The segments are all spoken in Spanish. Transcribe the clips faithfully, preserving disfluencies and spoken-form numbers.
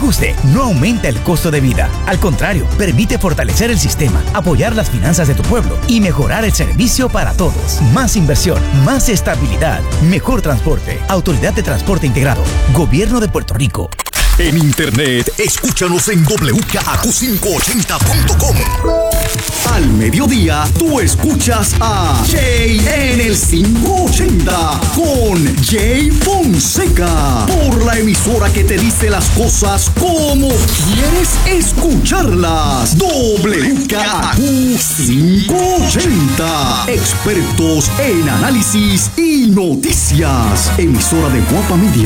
ajuste no aumenta el costo de vida. Al contrario, permite fortalecer el sistema, apoyar las finanzas de tu pueblo y mejorar el servicio para todos. Más inversión, más estabilidad, mejor transporte. Autoridad de Transporte Integrado. Gobierno de Puerto Rico. En internet, escúchanos en doble u K A Q quinientos ochenta punto com. Al mediodía, tú escuchas a Jay en el quinientos ochenta con Jay Fonseca. Por la emisora que te dice las cosas como quieres escucharlas. doble u K A Q quinientos ochenta. Expertos en análisis y noticias. Emisora de Guapa Media.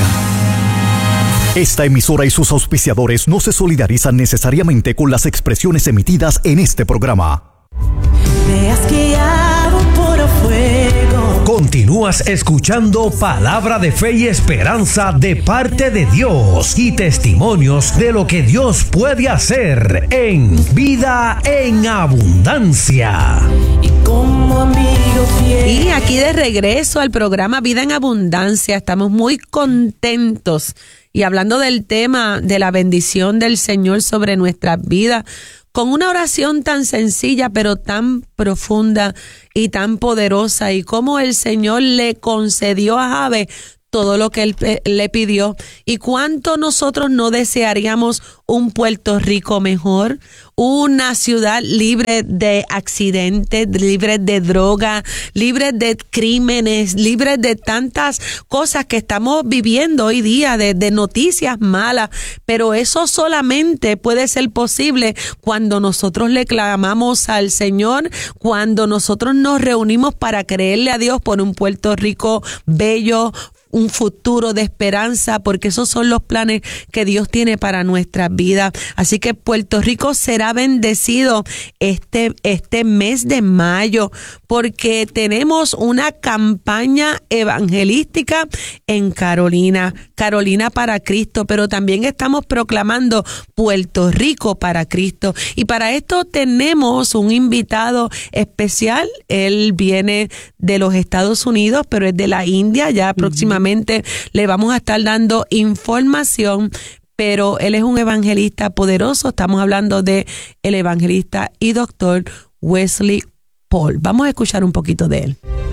Esta emisora y sus auspiciadores no se solidarizan necesariamente con las expresiones emitidas en este programa. Me has guiado por fuego. Continúas escuchando Palabra de Fe y Esperanza de parte de Dios y testimonios de lo que Dios puede hacer en Vida en Abundancia. Y como amigo fiel. Y aquí de regreso al programa Vida en Abundancia, estamos muy contentos y hablando del tema de la bendición del Señor sobre nuestras vidas, con una oración tan sencilla pero tan profunda y tan poderosa, y cómo el Señor le concedió a Jabes todo lo que él eh, le pidió, y cuánto nosotros no desearíamos un Puerto Rico mejor, una ciudad libre de accidentes, libre de droga, libre de crímenes, libre de tantas cosas que estamos viviendo hoy día, de, de noticias malas, pero eso solamente puede ser posible cuando nosotros le clamamos al Señor, cuando nosotros nos reunimos para creerle a Dios por un Puerto Rico bello, un futuro de esperanza, porque esos son los planes que Dios tiene para nuestras vidas. Así que Puerto Rico será bendecido este, este mes de mayo, porque tenemos una campaña evangelística en Carolina, Carolina para Cristo, pero también estamos proclamando Puerto Rico para Cristo. Y para esto tenemos un invitado especial. Él viene de los Estados Unidos, pero es de la India. Ya próximamente le vamos a estar dando información, pero él es un evangelista poderoso. Estamos hablando de el evangelista y doctor Wesley Paul. Vamos a escuchar un poquito de él.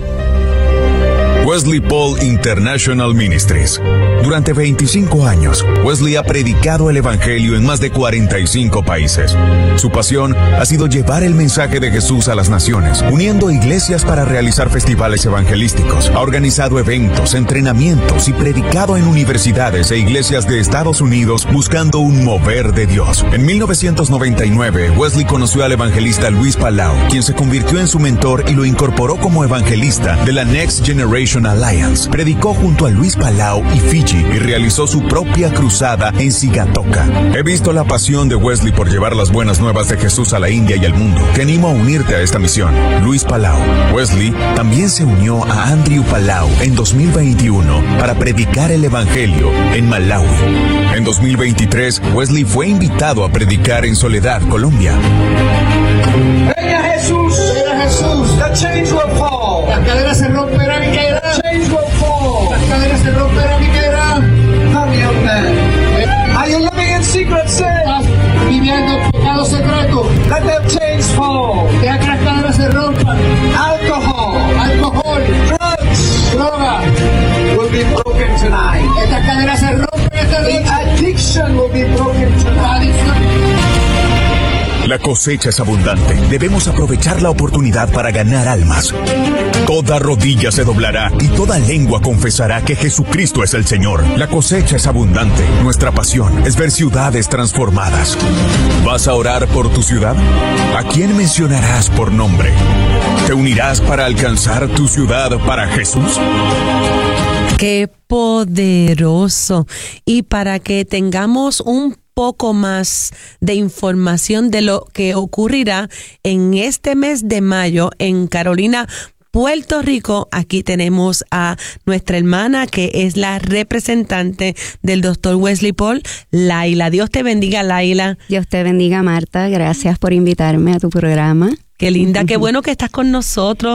Wesley Paul International Ministries. Durante veinticinco años, Wesley ha predicado el Evangelio en más de cuarenta y cinco países. Su pasión ha sido llevar el mensaje de Jesús a las naciones, uniendo iglesias para realizar festivales evangelísticos. Ha organizado eventos, entrenamientos y predicado en universidades e iglesias de Estados Unidos buscando un mover de Dios. En mil novecientos noventa y nueve, Wesley conoció al evangelista Luis Palau, quien se convirtió en su mentor y lo incorporó como evangelista de la Next Generation Alliance. Predicó junto a Luis Palau y Fiji y realizó su propia cruzada en Sigatoka. He visto la pasión de Wesley por llevar las buenas nuevas de Jesús a la India y al mundo. Te animo a unirte a esta misión. Luis Palau. Wesley también se unió a Andrew Palau en dos mil veintiuno para predicar el Evangelio en Malawi. En dos mil veintitrés, Wesley fue invitado a predicar en Soledad, Colombia. Venga Jesús, venga Jesús, the chains will fall. Las cadenas se romperán y caerán. The chains will fall. Las cadenas se romperán y caerán. Come young man. Are you living in secret sin? Estás viviendo en pecado secreto. Let them chains fall. Deja que las cadenas se rompan. Alcohol, alcohol, drugs, droga will be broken tonight. Estas cadenas se rompen esta noche. The addiction will be broken tonight. La cosecha es abundante. Debemos aprovechar la oportunidad para ganar almas. Toda rodilla se doblará y toda lengua confesará que Jesucristo es el Señor. La cosecha es abundante. Nuestra pasión es ver ciudades transformadas. ¿Vas a orar por tu ciudad? ¿A quién mencionarás por nombre? ¿Te unirás para alcanzar tu ciudad para Jesús? ¡Qué poderoso! Y para que tengamos un poco más de información de lo que ocurrirá en este mes de mayo en Carolina, Puerto Rico, aquí tenemos a nuestra hermana que es la representante del doctor Wesley Paul, Laila. Dios te bendiga, Laila. Dios te bendiga, Marta. Gracias por invitarme a tu programa. Qué linda, qué bueno que estás con nosotros.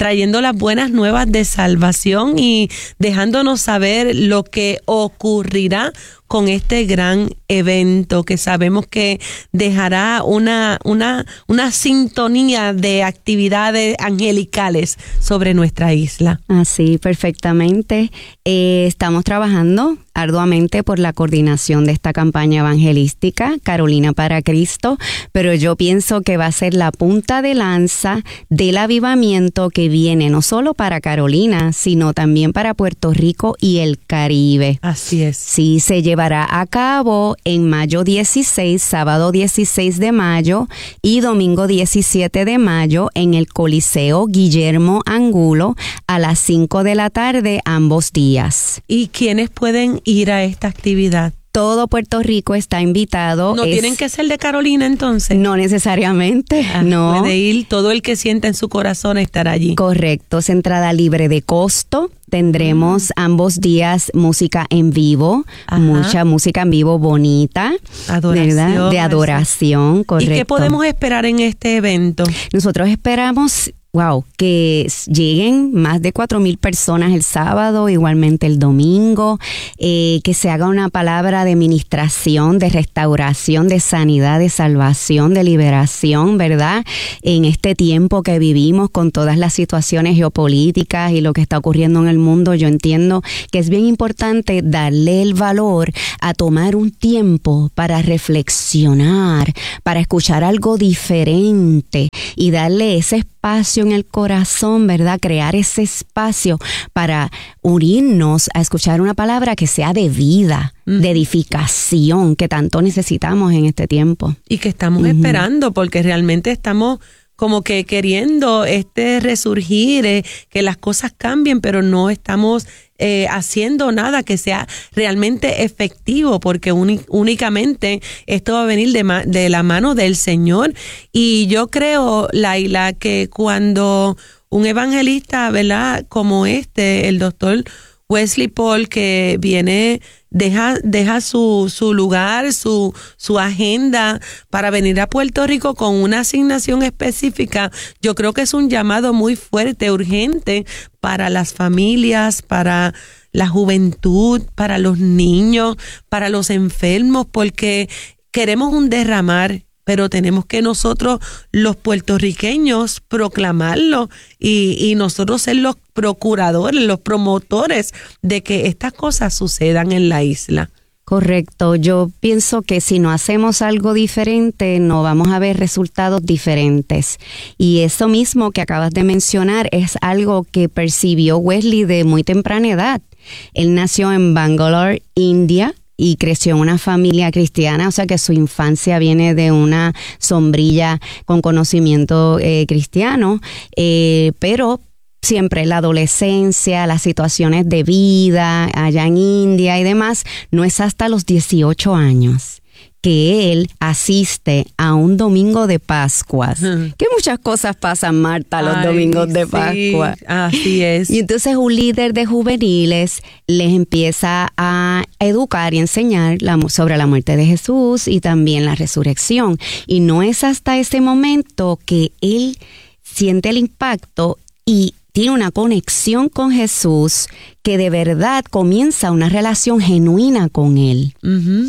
trayendo las buenas nuevas de salvación y dejándonos saber lo que ocurrirá con este gran evento que sabemos que dejará una, una, una sintonía de actividades angelicales sobre nuestra isla. Así, perfectamente. Eh, estamos trabajando arduamente por la coordinación de esta campaña evangelística, Carolina para Cristo, pero yo pienso que va a ser la punta de lanza del avivamiento que viene no solo para Carolina, sino también para Puerto Rico y el Caribe. Así es. Sí, se llevará a cabo en mayo dieciséis, sábado dieciséis de mayo y domingo diecisiete de mayo en el Coliseo Guillermo Angulo a las cinco de la tarde ambos días. ¿Y quiénes pueden ir a esta actividad? Todo Puerto Rico está invitado. ¿No es, tienen que ser de Carolina entonces? No necesariamente, ah, no. Puede ir todo el que sienta en su corazón a estar allí. Correcto, es entrada libre de costo. Tendremos mm. ambos días música en vivo, Ajá. mucha música en vivo bonita, adoración, ¿verdad? De adoración, correcto. ¿Y qué podemos esperar en este evento? Nosotros esperamos... Wow, que lleguen más de cuatro mil personas el sábado, igualmente el domingo, eh, que se haga una palabra de ministración, de restauración, de sanidad, de salvación, de liberación, ¿verdad? En este tiempo que vivimos con todas las situaciones geopolíticas y lo que está ocurriendo en el mundo, yo entiendo que es bien importante darle el valor a tomar un tiempo para reflexionar, para escuchar algo diferente y darle ese espacio en el corazón, ¿verdad? Crear ese espacio para unirnos a escuchar una palabra que sea de vida, uh-huh. de edificación, que tanto necesitamos en este tiempo. Y que estamos uh-huh. esperando, porque realmente estamos como que queriendo este resurgir, eh, que las cosas cambien, pero no estamos eh, haciendo nada que sea realmente efectivo, porque uni- únicamente esto va a venir de, ma- de la mano del Señor. Y yo creo, Laila, que cuando un evangelista, ¿verdad?, como este, el doctor Wesley Paul, que viene, deja, deja su, su lugar, su, su agenda para venir a Puerto Rico con una asignación específica, yo creo que es un llamado muy fuerte, urgente para las familias, para la juventud, para los niños, para los enfermos, porque queremos un derramar, pero tenemos que nosotros, los puertorriqueños, proclamarlo y, y nosotros ser los procuradores, los promotores de que estas cosas sucedan en la isla. Correcto. Yo pienso que si no hacemos algo diferente, no vamos a ver resultados diferentes. Y eso mismo que acabas de mencionar es algo que percibió Wesley de muy temprana edad. Él nació en Bangalore, India, y creció en una familia cristiana, o sea que su infancia viene de una sombrilla con conocimiento eh, cristiano, eh, pero siempre la adolescencia, las situaciones de vida allá en India y demás, no es hasta los dieciocho años que él asiste a un domingo de Pascuas. Uh-huh. Que muchas cosas pasan, Marta, los Ay, domingos de Pascua. Sí, así es. Y entonces un líder de juveniles les empieza a educar y enseñar la, sobre la muerte de Jesús y también la resurrección. Y no es hasta ese momento que él siente el impacto y tiene una conexión con Jesús, que de verdad comienza una relación genuina con él. Uh-huh.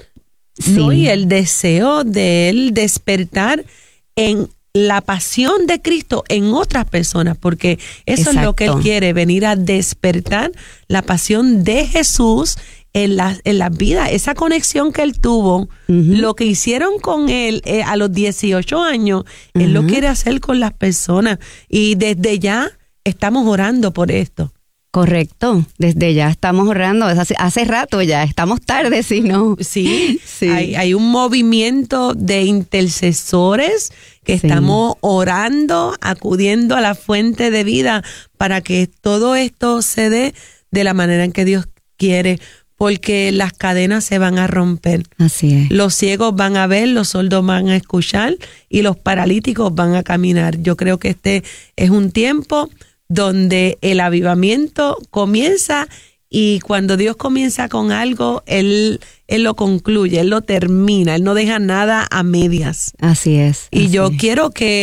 Sí. No, y el deseo de él despertar en la pasión de Cristo en otras personas, porque eso Exacto. es lo que él quiere, venir a despertar la pasión de Jesús en la, en la vida, esa conexión que él tuvo, uh-huh. lo que hicieron con él eh, a los dieciocho años, uh-huh. él lo quiere hacer con las personas, y desde ya estamos orando por esto. Correcto, desde ya estamos orando, hace, hace rato ya, estamos tarde si no. Sí, sí. Hay, hay un movimiento de intercesores que sí. estamos orando, acudiendo a la fuente de vida para que todo esto se dé de la manera en que Dios quiere, porque las cadenas se van a romper. Así es. Los ciegos van a ver, los sordos van a escuchar y los paralíticos van a caminar. Yo creo que este es un tiempo donde el avivamiento comienza, y cuando Dios comienza con algo, Él, él lo concluye, Él lo termina, Él no deja nada a medias. Así es. Y así yo es. quiero que,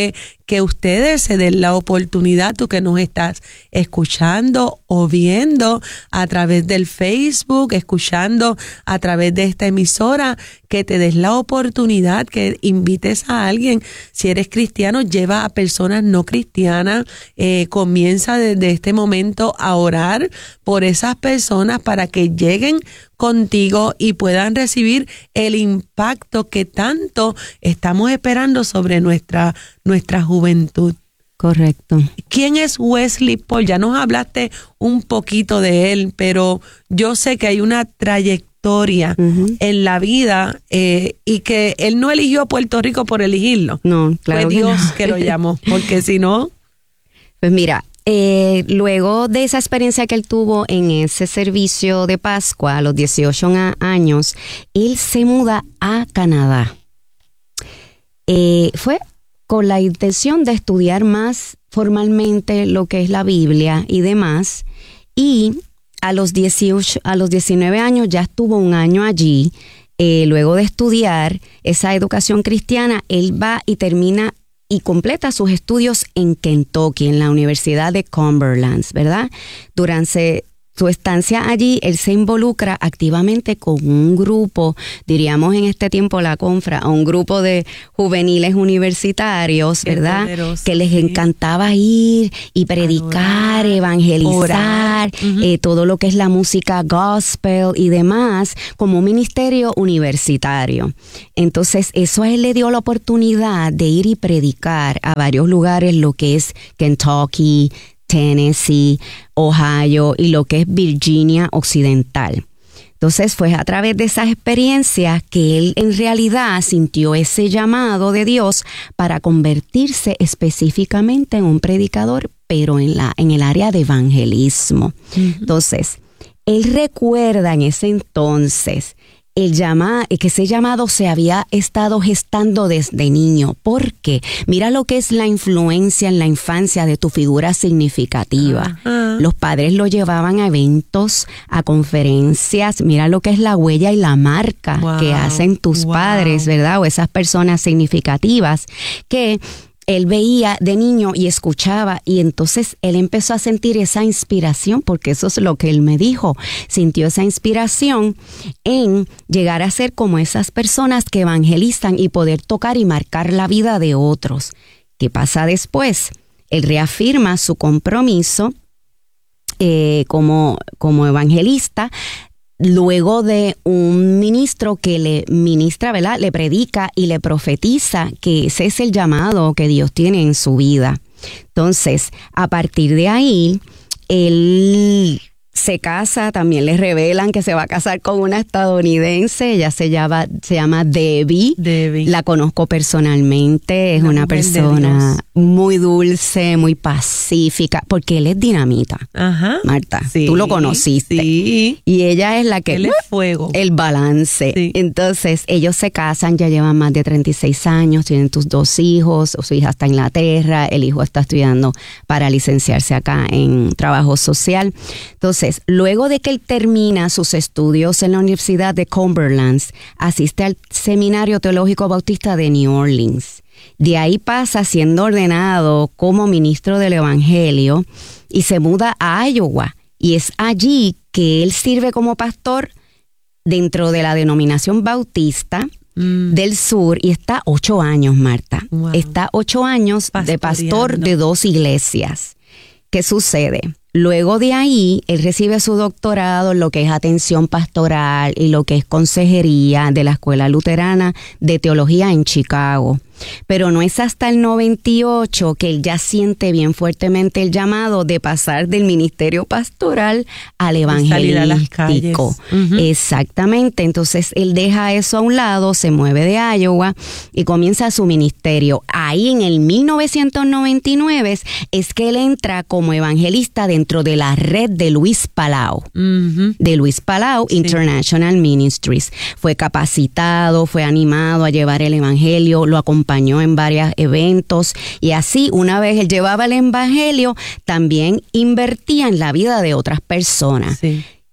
que ustedes se den la oportunidad, tú que nos estás escuchando o viendo a través del Facebook, escuchando a través de esta emisora, que te des la oportunidad, que invites a alguien. Si eres cristiano, lleva a personas no cristianas, eh, comienza desde este momento a orar por esas personas para que lleguen contigo y puedan recibir el impacto que tanto estamos esperando sobre nuestra, nuestra juventud. Correcto. ¿Quién es Wesley Paul? Ya nos hablaste un poquito de él, pero yo sé que hay una trayectoria uh-huh. en la vida eh, y que él no eligió a Puerto Rico por elegirlo. No, claro. Fue que Dios no. que lo llamó, porque si no... Pues mira, eh, luego de esa experiencia que él tuvo en ese servicio de Pascua a los dieciocho años, él se muda a Canadá. Eh, fue con la intención de estudiar más formalmente lo que es la Biblia y demás, y a los dieciocho, a los diecinueve años ya estuvo un año allí. Eh, luego de estudiar esa educación cristiana, él va y termina y completa sus estudios en Kentucky, en la Universidad de Cumberland, ¿verdad? Durante su estancia allí, él se involucra activamente con un grupo, diríamos en este tiempo la Confra, un grupo de juveniles universitarios, ¿verdad? Poderoso, que les sí. encantaba ir y predicar, adorar, evangelizar, uh-huh. eh, todo lo que es la música gospel y demás, como un ministerio universitario. Entonces, eso a él le dio la oportunidad de ir y predicar a varios lugares, lo que es Kentucky, Tennessee, Ohio y lo que es Virginia Occidental. Entonces fue a través de esas experiencias que él en realidad sintió ese llamado de Dios para convertirse específicamente en un predicador, pero en la en el área de evangelismo. Uh-huh. Entonces, él recuerda en ese entonces el llama, que ese llamado se había estado gestando desde niño. ¿Por qué? Mira lo que es la influencia en la infancia de tu figura significativa. Uh-huh. Los padres lo llevaban a eventos, a conferencias. Mira lo que es la huella y la marca wow. que hacen tus wow. padres, ¿verdad? O esas personas significativas que él veía de niño y escuchaba, y entonces él empezó a sentir esa inspiración, porque eso es lo que él me dijo, sintió esa inspiración en llegar a ser como esas personas que evangelizan y poder tocar y marcar la vida de otros. ¿Qué pasa después? Él reafirma su compromiso eh, como, como evangelista, luego de un ministro que le ministra, ¿verdad? Le predica y le profetiza que ese es el llamado que Dios tiene en su vida. Entonces, a partir de ahí, él se casa, también le revelan que se va a casar con una estadounidense, ella se llama, se llama Debbie. Debbie. La conozco personalmente, es la una persona muy dulce, muy pacífica, porque él es dinamita. Ajá. Marta, sí, tú lo conociste. Sí. Y ella es la que... Él es fuego. El balance. Sí. Entonces, ellos se casan, ya llevan más de treinta y seis años, tienen tus dos hijos, su hija está en Inglaterra, el hijo está estudiando para licenciarse acá en trabajo social. Entonces, luego de que él termina sus estudios en la Universidad de Cumberland, asiste al Seminario Teológico Bautista de New Orleans. De ahí pasa siendo ordenado como ministro del Evangelio y se muda a Iowa. Y es allí que él sirve como pastor dentro de la denominación bautista mm. del sur, y está ocho años, Marta. Wow. Está ocho años de pastor de dos iglesias. ¿Qué sucede? Luego de ahí, él recibe su doctorado en lo que es atención pastoral y lo que es consejería de la Escuela Luterana de Teología en Chicago. Pero no es hasta el noventa y ocho que él ya siente bien fuertemente el llamado de pasar del ministerio pastoral al evangelístico. Uh-huh. Exactamente. Entonces él deja eso a un lado, se mueve de Iowa y comienza su ministerio. Ahí en el mil novecientos noventa y nueve es que él entra como evangelista dentro de la red de Luis Palau, uh-huh. de Luis Palau sí. International Ministries. Fue capacitado, fue animado a llevar el evangelio, lo acompañó en varios eventos, y así una vez él llevaba el evangelio, también invertía en la vida de otras personas. Sí.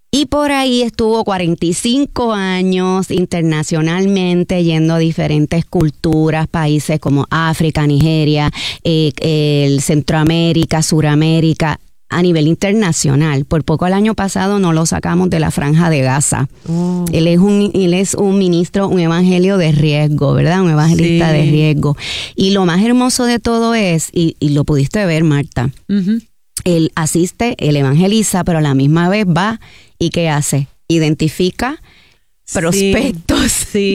Y por ahí estuvo cuarenta y cinco años internacionalmente yendo a diferentes culturas, países como África, Nigeria, eh, el Centroamérica, Suramérica, a nivel internacional. Por poco el año pasado no lo sacamos de la Franja de Gaza. Oh. Él es un él es un ministro, un evangelio de riesgo, ¿verdad? Un evangelista sí. de riesgo. Y lo más hermoso de todo es, y, y lo pudiste ver, Marta, uh-huh. él asiste, él evangeliza, pero a la misma vez va y ¿qué hace? Identifica prospectos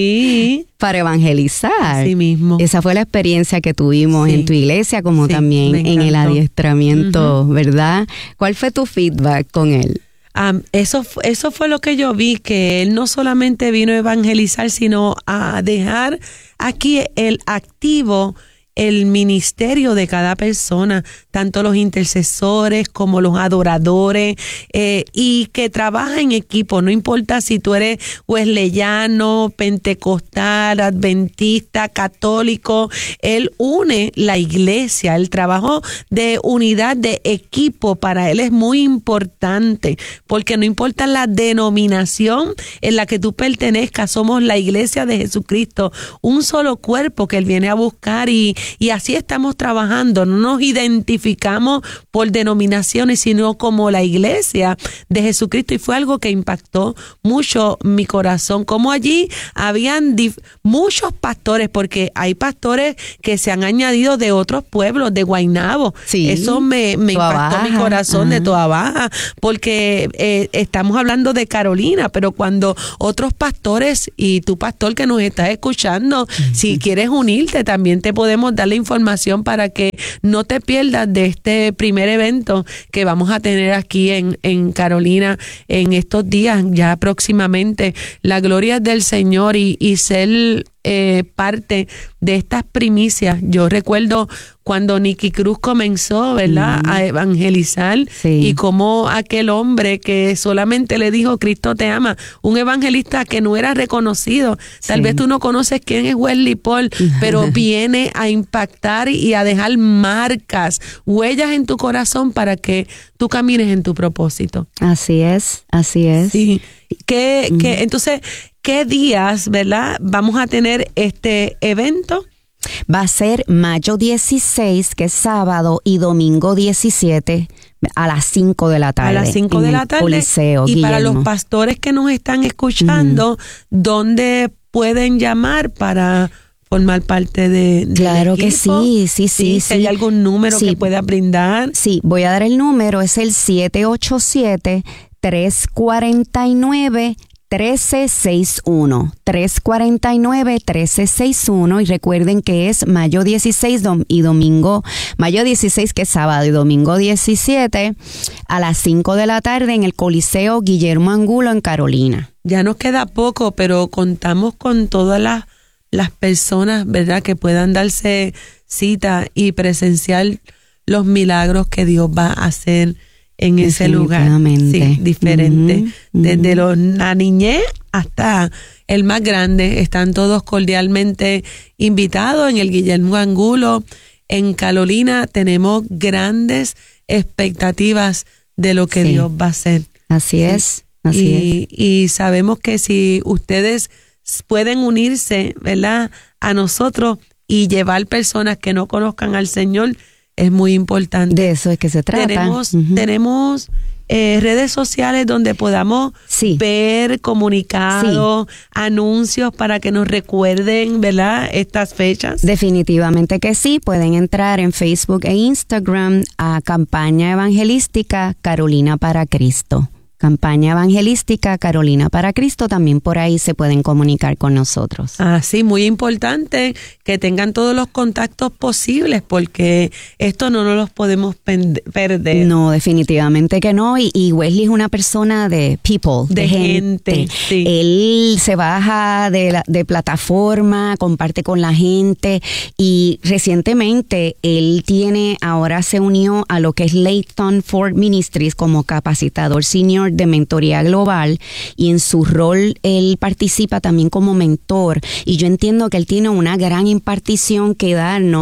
sí. para evangelizar. Así mismo. Esa fue la experiencia que tuvimos sí. en tu iglesia, como sí, también en el adiestramiento, uh-huh. ¿verdad? ¿Cuál fue tu feedback con él? Um, eso, eso fue lo que yo vi, que él no solamente vino a evangelizar, sino a dejar aquí el activo el ministerio de cada persona, tanto los intercesores como los adoradores, eh, y que trabaja en equipo, no importa si tú eres wesleyano, pentecostal, adventista, católico, él une la iglesia, el trabajo de unidad de equipo para él es muy importante, porque no importa la denominación en la que tú pertenezcas, somos la iglesia de Jesucristo, un solo cuerpo que él viene a buscar y Y así estamos trabajando, no nos identificamos por denominaciones, sino como la iglesia de Jesucristo. Y fue algo que impactó mucho mi corazón, como allí habían dif- muchos pastores, porque hay pastores que se han añadido de otros pueblos, de Guaynabo. Sí, eso me, me impactó Baja. mi corazón, ajá, de Toa Baja, porque eh, estamos hablando de Carolina, pero cuando otros pastores, y tu pastor que nos estás escuchando, uh-huh, si quieres unirte, también te podemos dar la información para que no te pierdas de este primer evento que vamos a tener aquí en, en Carolina en estos días, ya próximamente. La gloria del Señor y, y ser eh, parte de estas primicias. Yo recuerdo cuando Nicky Cruz comenzó, ¿verdad?, mm. a evangelizar, sí, y como aquel hombre que solamente le dijo Cristo te ama, un evangelista que no era reconocido, tal sí. vez tú no conoces quién es Wesley Paul, pero viene a impactar y a dejar marcas, huellas en tu corazón para que tú camines en tu propósito. Así es, así es. Sí. ¿Qué, mm. qué, entonces, ¿qué días, verdad, vamos a tener este evento? Va a ser mayo dieciséis, que es sábado, y domingo diecisiete a las cinco de la tarde. A las cinco de la tarde. Coliseo, y Guillermo. Para los pastores que nos están escuchando, mm. ¿dónde pueden llamar para formar parte de, de Claro que sí, sí, sí. sí, sí. Si hay algún número sí. que pueda brindar. Sí, voy a dar el número, es el siete ocho siete, tres cuatro nueve, uno tres seis uno, tres cuatro nueve, uno tres seis uno, y recuerden que es mayo dieciséis dom- y domingo, mayo dieciséis que es sábado y domingo diecisiete a las cinco de la tarde en el Coliseo Guillermo Angulo en Carolina. Ya nos queda poco, pero contamos con todas las, las personas, ¿verdad?, que puedan darse cita y presenciar los milagros que Dios va a hacer en ese lugar, sí, diferente. Uh-huh, uh-huh. Desde los, la niñez hasta el más grande, están todos cordialmente invitados en el Guillermo Angulo. En Carolina tenemos grandes expectativas de lo que sí. Dios va a hacer. Así sí. es, así y, es. Y sabemos que si ustedes pueden unirse, ¿verdad?, a nosotros y llevar personas que no conozcan al Señor, es muy importante. De eso es que se trata. Tenemos, uh-huh. tenemos eh, redes sociales donde podamos sí. ver comunicados, sí. anuncios para que nos recuerden, ¿verdad?, estas fechas. Definitivamente que sí. Pueden entrar en Facebook e Instagram a Campaña Evangelística Carolina para Cristo. Campaña Evangelística Carolina para Cristo, también por ahí se pueden comunicar con nosotros. Ah, sí, muy importante que tengan todos los contactos posibles, porque esto no nos los podemos pen- perder. No, definitivamente que no, y, y Wesley es una persona de people, de, de gente. gente sí. Él se baja de, la, de plataforma, comparte con la gente, y recientemente él tiene, ahora se unió a lo que es Layton Ford Ministries como capacitador senior de mentoría global, y en su rol él participa también como mentor, y yo entiendo que él tiene una gran impartición que darnos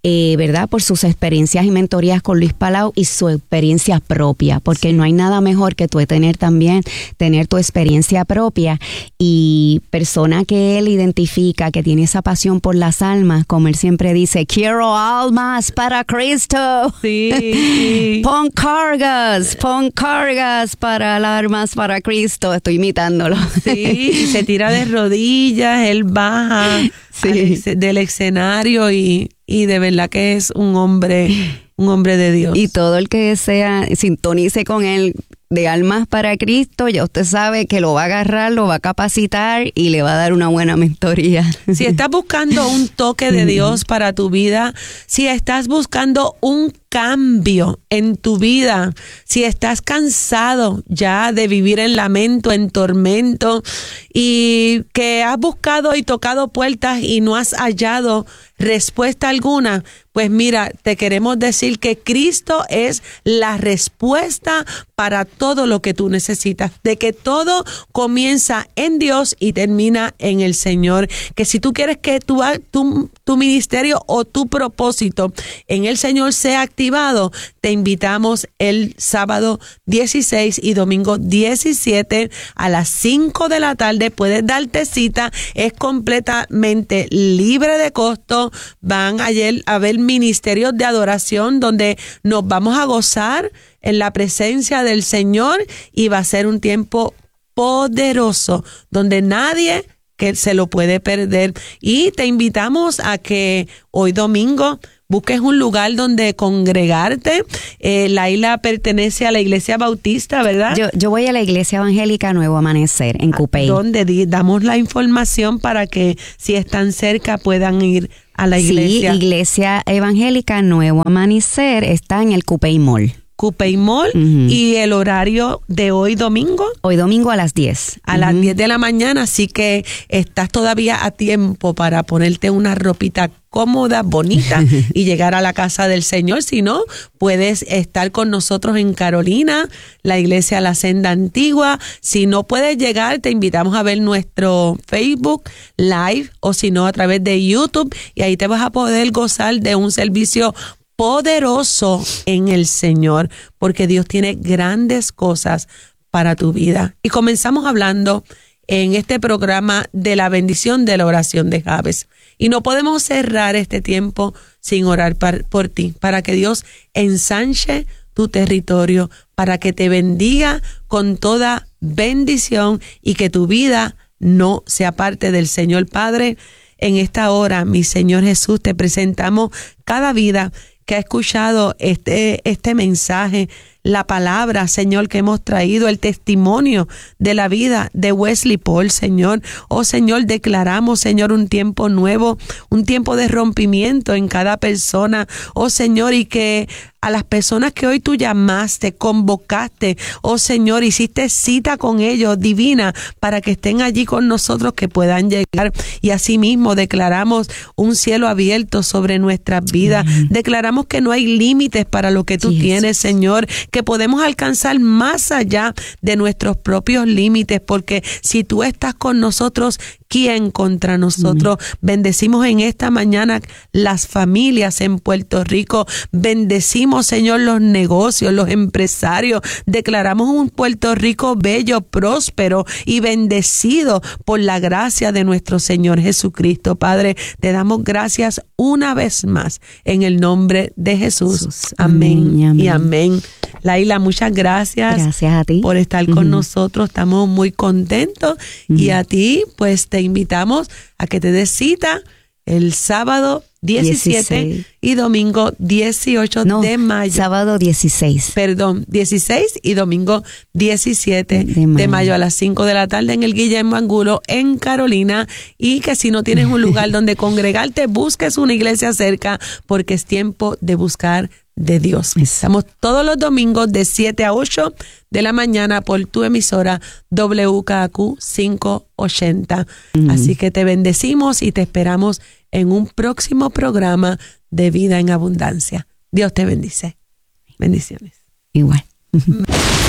eh, ¿verdad? Por sus experiencias y mentorías con Luis Palau y su experiencia propia, porque no hay nada mejor que tú tener también, tener tu experiencia propia y persona que él identifica, que tiene esa pasión por las almas, como él siempre dice, quiero almas para Cristo. Sí. Pon cargas, pon cargas para las almas para Cristo. Estoy imitándolo. Sí, y se tira de rodillas, él baja sí. al, del escenario y, y de verdad que es un hombre, un hombre de Dios. Y todo el que sea, sintonice con él de almas para Cristo, ya usted sabe que lo va a agarrar, lo va a capacitar y le va a dar una buena mentoría. Si estás buscando un toque de Dios para tu vida, si estás buscando un cambio en tu vida, si estás cansado ya de vivir en lamento, en tormento, y que has buscado y tocado puertas y no has hallado respuesta alguna, pues mira, te queremos decir que Cristo es la respuesta para todo lo que tú necesitas, de que todo comienza en Dios y termina en el Señor, que si tú quieres que tu, tu, tu ministerio o tu propósito en el Señor sea activado, te invitamos el sábado dieciséis y domingo diecisiete a las cinco de la tarde. Puedes darte cita, es completamente libre de costo. Van ayer a ver ministerios de adoración donde nos vamos a gozar en la presencia del Señor y va a ser un tiempo poderoso donde nadie que se lo puede perder. Y te invitamos a que hoy domingo busques un lugar donde congregarte. Eh, Laila pertenece a la Iglesia Bautista, ¿verdad? Yo, yo voy a la Iglesia Evangélica Nuevo Amanecer, en Cupey. Donde di, damos la información para que si están cerca puedan ir a la iglesia. Sí, Iglesia Evangélica Nuevo Amanecer está en el Cupey Mall. Cupey Mall. Uh-huh. Y el horario de hoy domingo. Hoy domingo a las diez. A uh-huh. las diez de la mañana, así que estás todavía a tiempo para ponerte una ropita cómoda, bonita y llegar a la casa del Señor. Si no, puedes estar con nosotros en Carolina, la iglesia La Senda Antigua. Si no puedes llegar, te invitamos a ver nuestro Facebook Live o si no a través de YouTube y ahí te vas a poder gozar de un servicio poderoso en el Señor, porque Dios tiene grandes cosas para tu vida. Y comenzamos hablando en este programa de la bendición de la oración de Jabes. Y no podemos cerrar este tiempo sin orar par, por ti, para que Dios ensanche tu territorio, para que te bendiga con toda bendición y que tu vida no sea parte del Señor. Padre, en esta hora, mi Señor Jesús, te presentamos cada vida que ha escuchado este, este mensaje, la palabra, Señor, que hemos traído, el testimonio de la vida de Wesley Paul, Señor. Oh, Señor, declaramos, Señor, un tiempo nuevo, un tiempo de rompimiento en cada persona. Oh, Señor, y que a las personas que hoy tú llamaste, convocaste, oh, Señor, hiciste cita con ellos, divina, para que estén allí con nosotros, que puedan llegar. Y asimismo declaramos un cielo abierto sobre nuestras vidas. Amén. Declaramos que no hay límites para lo que tú sí, tienes, Señor, que podemos alcanzar más allá de nuestros propios límites, porque si tú estás con nosotros, ¿quién contra nosotros? Amén. Bendecimos en esta mañana las familias en Puerto Rico, bendecimos, Señor, los negocios, los empresarios, declaramos un Puerto Rico bello, próspero y bendecido por la gracia de nuestro Señor Jesucristo. Padre, te damos gracias una vez más en el nombre de Jesús. Jesús. Amén, amén, amén y amén. Laila, muchas gracias. Gracias a ti. Por estar con uh-huh. nosotros. Estamos muy contentos. Uh-huh. Y a ti, pues te invitamos a que te des cita el sábado diecisiete dieciséis y domingo dieciocho no, de mayo. Sábado dieciséis. Perdón, dieciséis y domingo diecisiete de mayo. de mayo a las cinco de la tarde en el Guillermo Angulo en Carolina. Y que si no tienes un lugar donde congregarte, busques una iglesia cerca, porque es tiempo de buscar de Dios. Estamos todos los domingos de siete a ocho de la mañana por tu emisora W K A Q quinientos ochenta. Uh-huh. Así que te bendecimos y te esperamos en un próximo programa de Vida en Abundancia. Dios te bendice. Bendiciones. Igual.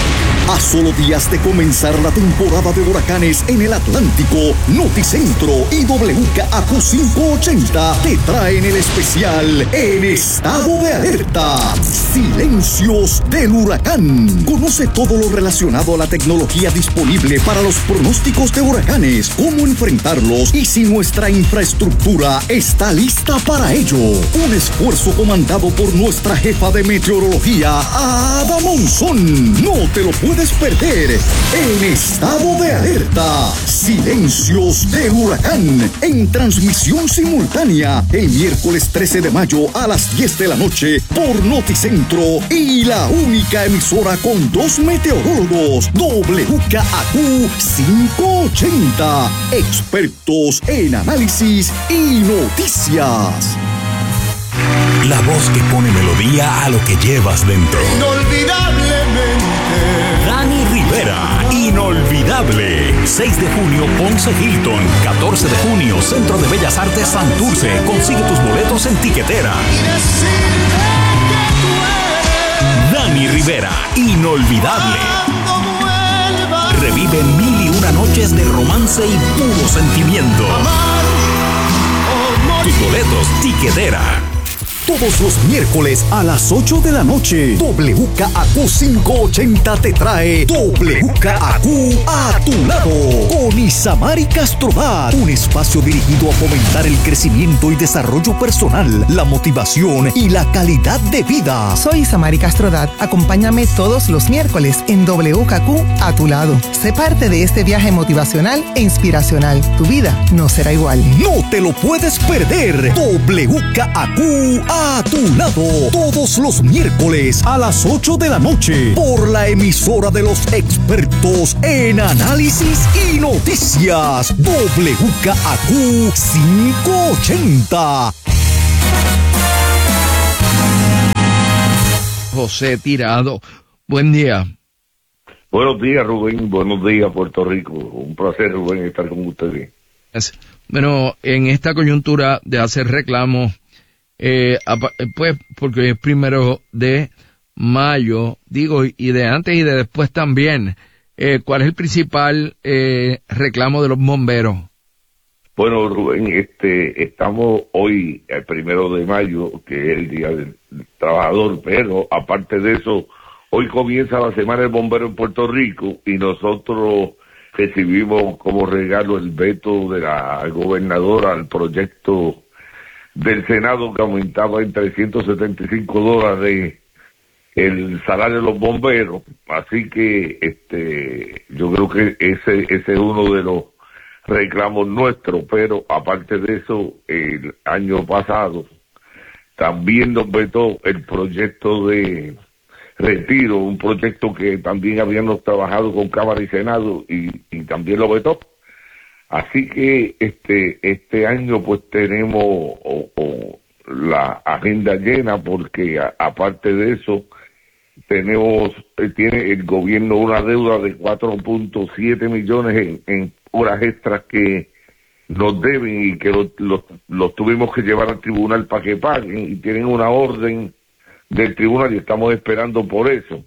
A solo días de comenzar la temporada de huracanes en el Atlántico, Noticentro y W K A Q quinientos ochenta te traen el especial En Estado de Alerta. Silencios del huracán. Conoce todo lo relacionado a la tecnología disponible para los pronósticos de huracanes, cómo enfrentarlos y si nuestra infraestructura está lista para ello. Un esfuerzo comandado por nuestra jefa de meteorología, Ada Monzón. No te lo puedes perder. En Estado de Alerta. Silencios del huracán. En transmisión simultánea el miércoles trece de mayo a las diez de la noche por Noticentro y la única emisora con dos meteorólogos, W K A Q quinientos ochenta. Expertos en análisis y noticias. La voz que pone melodía a lo que llevas dentro. Inolvidablemente. Dani Rivera, Inolvidable. seis de junio, Ponce Hilton. catorce de junio, Centro de Bellas Artes Santurce. Consigue tus boletos en Tiquetera. Dani Rivera, Inolvidable. Revive mil y una noches de romance y puro sentimiento. Tus boletos, Tiquetera. Todos los miércoles a las ocho de la noche, W K A Q quinientos ochenta te trae W K A Q a tu lado con Isamari Castrobat, un espacio dirigido a fomentar el crecimiento y desarrollo personal, la motivación y la calidad de vida. Soy Isamari Castrodat. Acompáñame todos los miércoles en W K A Q a tu lado. Sé parte de este viaje motivacional e inspiracional. Tu vida no será igual. No te lo puedes perder. W K A Q a tu lado, todos los miércoles a las ocho de la noche, por la emisora de los expertos en análisis y noticias, W K A Q quinientos ochenta. José Tirado, buen día. Buenos días, Rubén. Buenos días, Puerto Rico. Un placer, Rubén, estar con ustedes. Bueno, en esta coyuntura de hacer reclamos, Eh, pues porque es primero de mayo, digo, y de antes y de después también, eh, ¿cuál es el principal eh, reclamo de los bomberos? Bueno, Rubén, este, estamos hoy, el primero de mayo, que es el Día del Trabajador, pero aparte de eso, hoy comienza la Semana del Bombero en Puerto Rico y nosotros recibimos como regalo el veto de la gobernadora al proyecto del Senado que aumentaba en trescientos setenta y cinco dólares el salario de los bomberos, así que este yo creo que ese ese es uno de los reclamos nuestros, pero aparte de eso, el año pasado también nos vetó el proyecto de retiro, un proyecto que también habíamos trabajado con Cámara y Senado y, y también lo vetó. Así que este este año pues tenemos o, o, la agenda llena porque a, aparte de eso tenemos eh, tiene el gobierno una deuda de cuatro punto siete millones en, en horas extras que nos deben y que los lo, lo tuvimos que llevar al tribunal para que paguen y tienen una orden del tribunal y estamos esperando por eso.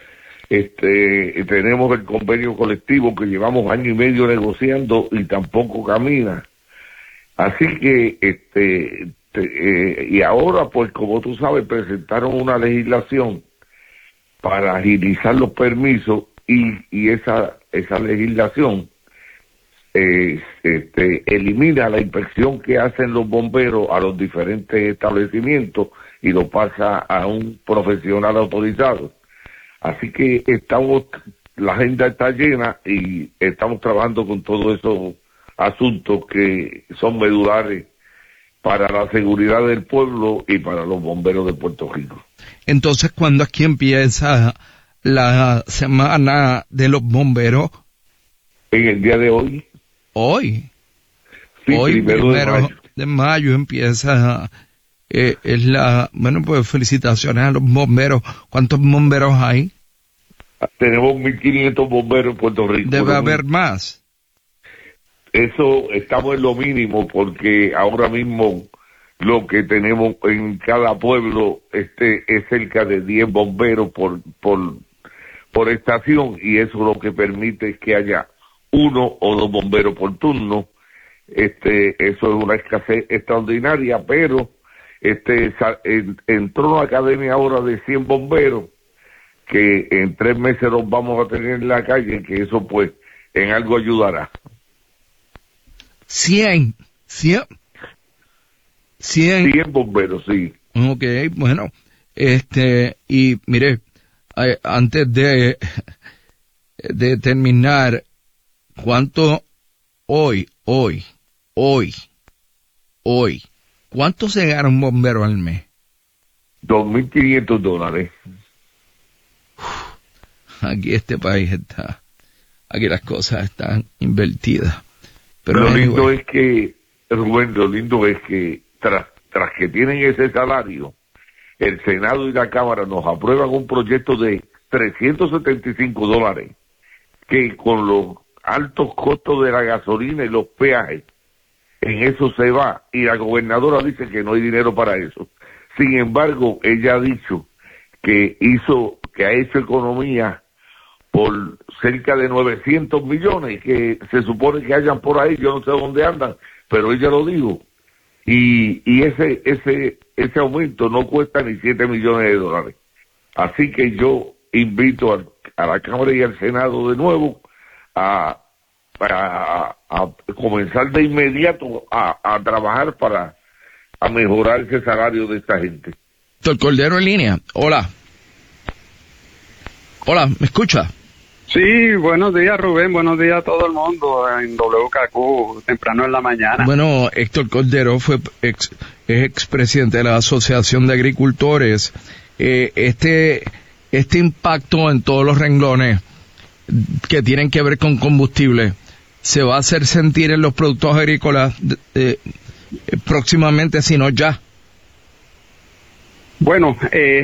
Este, tenemos el convenio colectivo que llevamos año y medio negociando y tampoco camina. Así que, este, te, eh, y ahora, pues, como tú sabes, presentaron una legislación para agilizar los permisos y, y esa, esa legislación, eh, este, elimina la inspección que hacen los bomberos a los diferentes establecimientos y lo pasa a un profesional autorizado. Así que estamos, la agenda está llena y estamos trabajando con todos esos asuntos que son medulares para la seguridad del pueblo y para los bomberos de Puerto Rico. Entonces, ¿cuándo aquí empieza la semana de los bomberos? En el día de hoy. ¿Hoy? Sí, hoy, primero, primero de mayo. de mayo empieza, eh, es la, bueno, pues felicitaciones a los bomberos. ¿Cuántos bomberos hay? Tenemos mil quinientos bomberos en Puerto Rico. Debe haber más. Eso, estamos en lo mínimo porque ahora mismo lo que tenemos en cada pueblo este es cerca de diez bomberos por por por estación, y eso lo que permite que haya uno o dos bomberos por turno. Este, eso es una escasez extraordinaria, pero este en, entró una academia ahora de cien bomberos que en tres meses los vamos a tener en la calle, que eso pues en algo ayudará. cien, cien, cien, cien bomberos, sí. Ok, bueno, este, y mire, eh, antes de, de terminar, ¿cuánto hoy, hoy, hoy, hoy, cuánto se gana un bombero al mes? dos mil quinientos dólares. Aquí este país está, aquí las cosas están invertidas. Pero lo anyway. lindo es que, Rubén, lo lindo es que tras, tras que tienen ese salario, el Senado y la Cámara nos aprueban un proyecto de trescientos setenta y cinco dólares, que con los altos costos de la gasolina y los peajes, en eso se va, y la gobernadora dice que no hay dinero para eso. Sin embargo, ella ha dicho que hizo, que ha hecho economía por cerca de novecientos millones, que se supone que hayan por ahí, yo no sé dónde andan, pero ella lo dijo, y, y ese, ese, ese aumento no cuesta ni siete millones de dólares. Así que yo invito a, a la Cámara y al Senado de nuevo a, a, a comenzar de inmediato a, a trabajar para a mejorar ese salario de esta gente. Doctor Cordero en línea, hola. Hola, ¿me escucha? Sí, buenos días Rubén, buenos días a todo el mundo en W K Q, temprano en la mañana. Bueno, Héctor Cordero fue ex, es expresidente de la Asociación de Agricultores. Eh, este, este impacto en todos los renglones que tienen que ver con combustible se va a hacer sentir en los productos agrícolas eh, próximamente, si no ya. Bueno, eh,